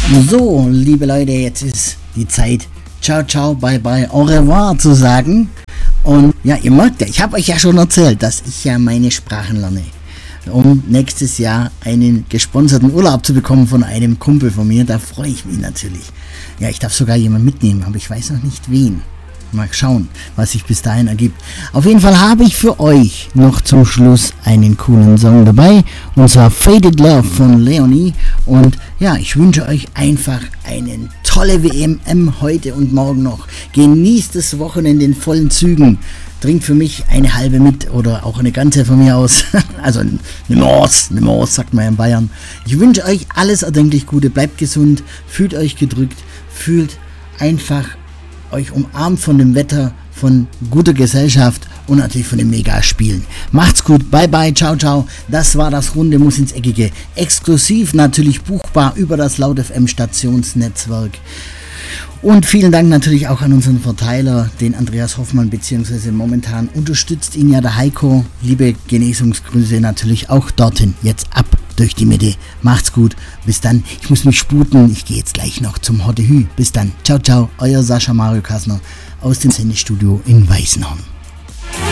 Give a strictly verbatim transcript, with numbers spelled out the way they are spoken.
So, liebe Leute, jetzt ist die Zeit, ciao, ciao, bye, bye, au revoir zu sagen. Und ja, ihr merkt ja, ich habe euch ja schon erzählt, dass ich ja meine Sprachen lerne, um nächstes Jahr einen gesponserten Urlaub zu bekommen von einem Kumpel von mir. Da freue ich mich natürlich. Ja, ich darf sogar jemanden mitnehmen, aber ich weiß noch nicht wen. Mal schauen, was sich bis dahin ergibt. Auf jeden Fall habe ich für euch noch zum Schluss einen coolen Song dabei, und zwar Faded Love von Leonie. Und ja, ich wünsche euch einfach eine tolle W M heute und morgen noch. Genießt das Wochenende in vollen Zügen. Trinkt für mich eine halbe mit oder auch eine ganze von mir aus. Also eine Mors, eine Mors sagt man in Bayern. Ich wünsche euch alles erdenklich Gute. Bleibt gesund, fühlt euch gedrückt, fühlt einfach euch umarmt von dem Wetter, von guter Gesellschaft und natürlich von den Megaspielen. Macht's gut, bye bye, ciao ciao. Das war das Runde Muss ins Eckige. Exklusiv natürlich buchbar über das Laut F M Stationsnetzwerk. Und vielen Dank natürlich auch an unseren Verteiler, den Andreas Hoffmann, beziehungsweise momentan unterstützt ihn ja der Heiko. Liebe Genesungsgrüße natürlich auch dorthin. Jetzt ab durch die Mitte. Macht's gut. Bis dann. Ich muss mich sputen. Ich gehe jetzt gleich noch zum Hotte Hü. Bis dann. Ciao, ciao. Euer Sascha Mario Kassner aus dem Sendestudio in Weißenhorn.